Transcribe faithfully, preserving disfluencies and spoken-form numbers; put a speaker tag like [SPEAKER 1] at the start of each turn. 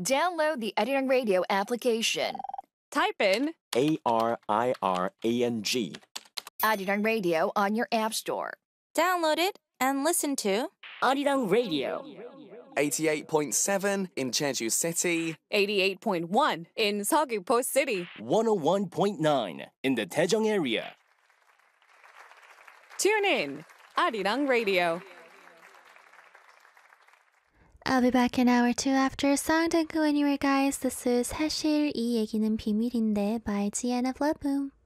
[SPEAKER 1] Download the Arirang Radio application.
[SPEAKER 2] Type in
[SPEAKER 3] A R I R A N G.
[SPEAKER 1] Arirang Radio on your app store.
[SPEAKER 4] Download it and listen to
[SPEAKER 5] Arirang Radio.
[SPEAKER 6] eighty-eight point seven in Jeju City.
[SPEAKER 2] eighty-eight point one in Seogwipo City.
[SPEAKER 5] one oh one point nine in the Daejeong area.
[SPEAKER 2] Tune in. Arirang Radio.
[SPEAKER 7] I'll be back in hour two after a song. Don't go anywhere, guys. This is Hashir 이 얘기는 비밀인데 by Gianna Vleboom.